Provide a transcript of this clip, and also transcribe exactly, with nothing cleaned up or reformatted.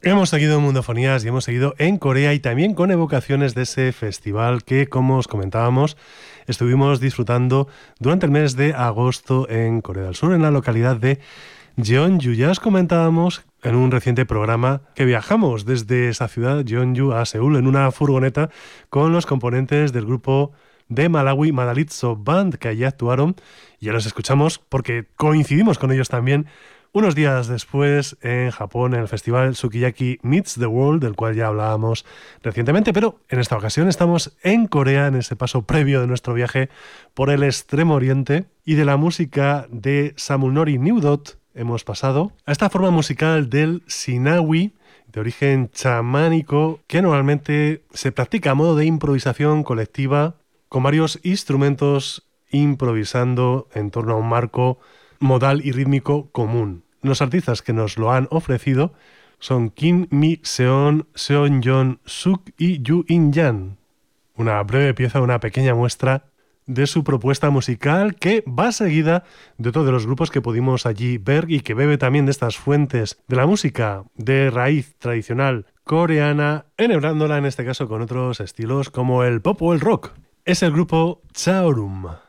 Hemos seguido en Mundofonías y hemos seguido en Corea y también con evocaciones de ese festival que, como os comentábamos, estuvimos disfrutando durante el mes de agosto en Corea del Sur, en la localidad de Jeonju. Ya os comentábamos en un reciente programa que viajamos desde esa ciudad, Jeonju, a Seúl en una furgoneta con los componentes del grupo de Malawi Madalitso Band, que allí actuaron, y ya los escuchamos porque coincidimos con ellos también unos días después en Japón, en el festival Sukiyaki Meets the World, del cual ya hablábamos recientemente, pero en esta ocasión estamos en Corea, en ese paso previo de nuestro viaje por el Extremo Oriente, y de la música de Samulnori Newdot hemos pasado a esta forma musical del Sinawi, de origen chamánico, que normalmente se practica a modo de improvisación colectiva, con varios instrumentos improvisando en torno a un marco modal y rítmico común. Los artistas que nos lo han ofrecido son Kim Mi-seon, Seon-yeon, Suk y Yu In-jan. Una breve pieza, una pequeña muestra de su propuesta musical, que va seguida de otro de los grupos que pudimos allí ver y que bebe también de estas fuentes de la música de raíz tradicional coreana, enhebrándola en este caso con otros estilos como el pop o el rock. Es el grupo Chaorum.